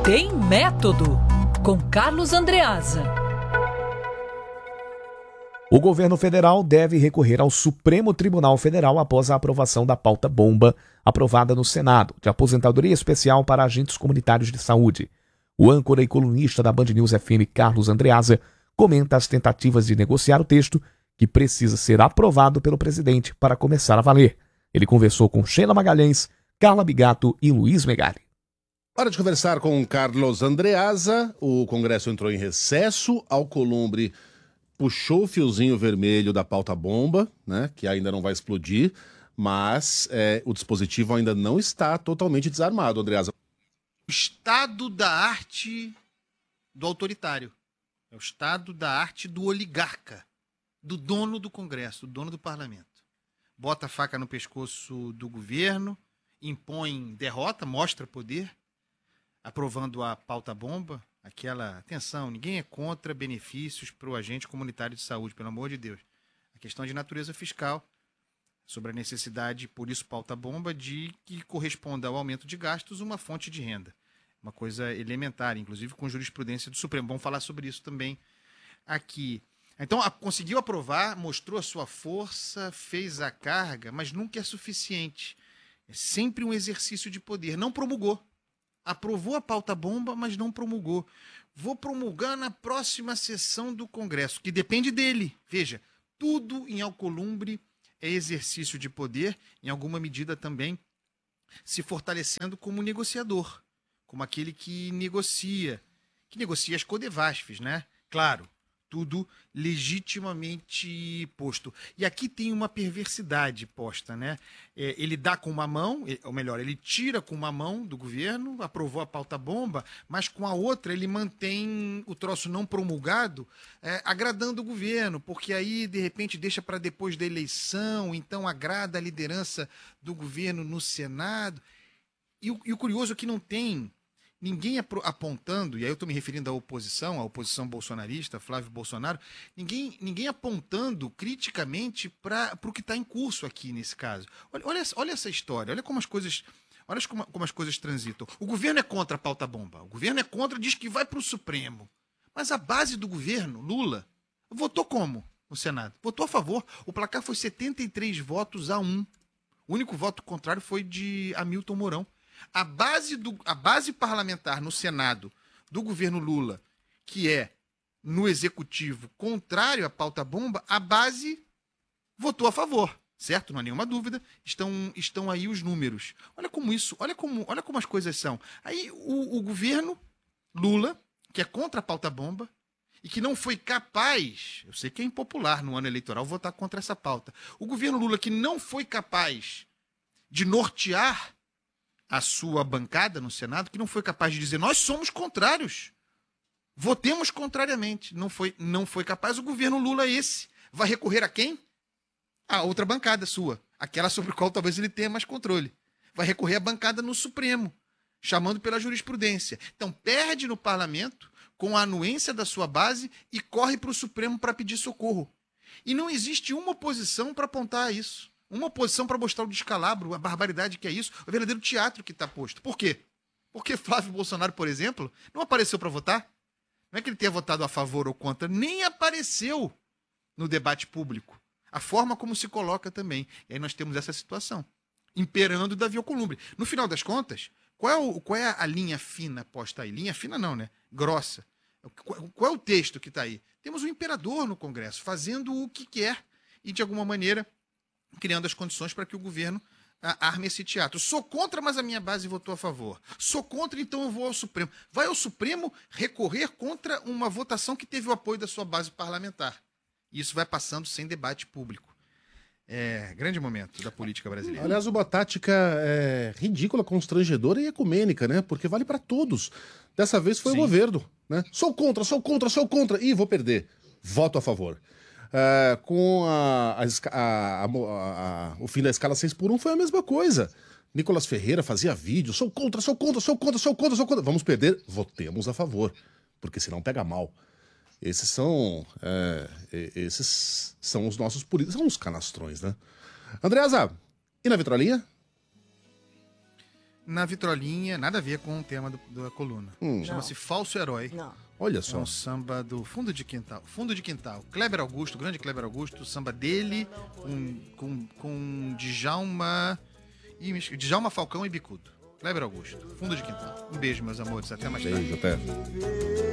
Tem Método, com Carlos Andreasa. O governo federal deve recorrer ao Supremo Tribunal Federal após a aprovação da pauta bomba aprovada no Senado, de aposentadoria especial para agentes comunitários de saúde. O âncora e colunista da Band News FM, Carlos Andreasa, comenta as tentativas de negociar o texto, que precisa ser aprovado pelo presidente para começar a valer. Ele conversou com Sheila Magalhães, Carla Bigato e Luiz Megali. Hora de conversar com Carlos Andreasa. O Congresso entrou em recesso. Alcolumbre puxou o fiozinho vermelho da pauta bomba, né, que ainda não vai explodir, mas o dispositivo ainda não está totalmente desarmado, Andreasa. O estado da arte do autoritário. É o estado da arte do oligarca, do dono do Congresso, do dono do parlamento. Bota a faca no pescoço do governo, impõe derrota, mostra poder, aprovando a pauta bomba, aquela, atenção, ninguém é contra benefícios para o agente comunitário de saúde, pelo amor de Deus. A questão de natureza fiscal, sobre a necessidade, por isso pauta bomba, de que corresponda ao aumento de gastos uma fonte de renda. Uma coisa elementar, inclusive com jurisprudência do Supremo. Vamos falar sobre isso também aqui. Então, conseguiu aprovar, mostrou a sua força, fez a carga, mas nunca é suficiente. É sempre um exercício de poder. Não promulgou. Aprovou a pauta bomba, mas não promulgou. Vou promulgar na próxima sessão do Congresso, que depende dele. Veja, tudo em Alcolumbre é exercício de poder, em alguma medida também se fortalecendo como negociador, como aquele que negocia as codevasfes, né? Claro, tudo legitimamente posto. E aqui tem uma perversidade posta, né? Ele dá com uma mão, ou melhor, ele tira com uma mão do governo, aprovou a pauta bomba, mas com a outra ele mantém o troço não promulgado, agradando o governo, porque aí, de repente, deixa para depois da eleição, então agrada a liderança do governo no Senado. E o curioso é que não tem ninguém apontando, e aí eu estou me referindo à oposição bolsonarista, Flávio Bolsonaro, ninguém apontando criticamente para o que está em curso aqui nesse caso. Olha essa história, olha como as coisas transitam. O governo é contra a pauta bomba, o governo é contra, diz que vai para o Supremo. Mas a base do governo, Lula, votou como no Senado? Votou a favor. O placar foi 73 votos a 1. O único voto contrário foi de Hamilton Mourão. A base parlamentar no Senado do governo Lula, que é no executivo contrário à pauta bomba, a base votou a favor, certo? Não há nenhuma dúvida. Estão aí os números. Olha como as coisas são. Aí o governo Lula, que é contra a pauta bomba e que não foi capaz, eu sei que é impopular no ano eleitoral votar contra essa pauta. O governo Lula que não foi capaz de nortear a sua bancada no Senado, que não foi capaz de dizer, nós somos contrários, votemos contrariamente. Não foi capaz. O governo Lula vai recorrer a quem? A outra bancada sua, aquela sobre a qual talvez ele tenha mais controle. Vai recorrer à bancada no Supremo, chamando pela jurisprudência. Então perde no parlamento, com a anuência da sua base, e corre para o Supremo para pedir socorro. E não existe uma oposição para apontar isso. Uma oposição para mostrar o descalabro, a barbaridade que é isso, o verdadeiro teatro que está posto. Por quê? Porque Flávio Bolsonaro, por exemplo, não apareceu para votar. Não é que ele tenha votado a favor ou contra, nem apareceu no debate público. A forma como se coloca também. E aí nós temos essa situação, imperando Davi Alcolumbre. No final das contas, qual é a linha fina posta aí? Linha fina não, né? Grossa. Qual é o texto que está aí? Temos um imperador no Congresso, fazendo o que quer e, de alguma maneira, criando as condições para que o governo arme esse teatro. Sou contra, mas a minha base votou a favor. Sou contra, então eu vou ao Supremo. Vai ao Supremo recorrer contra uma votação que teve o apoio da sua base parlamentar. E isso vai passando sem debate público. Grande momento da política brasileira. Aliás, uma tática ridícula, constrangedora e ecumênica, né? Porque vale para todos. Dessa vez foi o governo, né? Sou contra. Ih, vou perder. Voto a favor. Com o fim da escala 6x1 foi a mesma coisa. Nicolas Ferreira fazia vídeo, sou contra. Vamos perder, votemos a favor, porque senão pega mal. Esses são os nossos políticos, são os canastrões, né? Andreasa, e na vitrolinha? na vitrolinha, nada a ver com o tema da coluna. Chama-se Falso Herói. Não. Olha É só. um samba do Fundo de Quintal. Fundo de Quintal. Kleber Augusto, grande Kleber Augusto, samba dele com Djalma Falcão e Bicudo. Kleber Augusto, Fundo de Quintal. Um beijo, meus amores. Até mais tarde. Beijo, até.